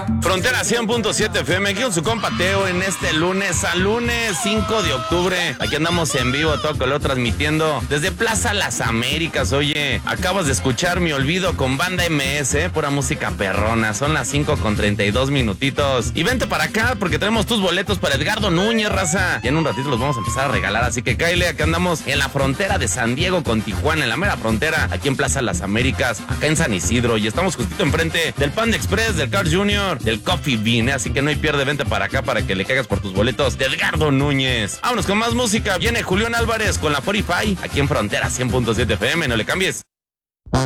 Frontera 100.7 FM, aquí con su compa Teo en este lunes, al lunes 5 de octubre. Aquí andamos en vivo, todo color, transmitiendo desde Plaza Las Américas. Oye, acabas de escuchar Mi Olvido con Banda MS, pura música perrona. Son las 5:32 minutitos. Y vente para acá porque tenemos tus boletos para Edgardo Núñez, raza. Y en un ratito los vamos a empezar a regalar, así que cáele, acá andamos en la frontera de San Diego con Tijuana, en la mera frontera, aquí en Plaza Las Américas, acá en San Isidro. Y estamos justito enfrente del Panda Express, del Carl Jr., del Coffee Bean, así que no hay pierde, vente para acá para que le caigas por tus boletos de Edgardo Núñez. Vámonos con más música, viene Julián Álvarez con la 45, aquí en Frontera 100.7 FM, no le cambies.